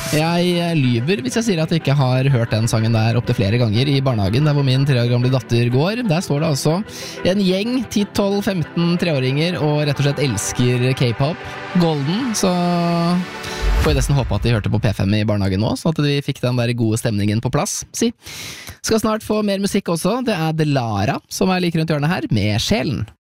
Jeg lyver hvis jeg sier at jeg ikke har hørt den sangen der opp til flere ganger i barnehagen, der hvor min 3 år gamle datter går. Der står det altså en gjeng, 10-12-15 treåringer, og rett og slett elsker K-pop. Golden, så får jeg nesten håpe at de hørte på P5 i barnehagen nå, sånn at de fikk den der gode stemningen på plass. Skal snart få mer musikk også. Det er Delara som er like rundt hjørnet her, med Sjelen.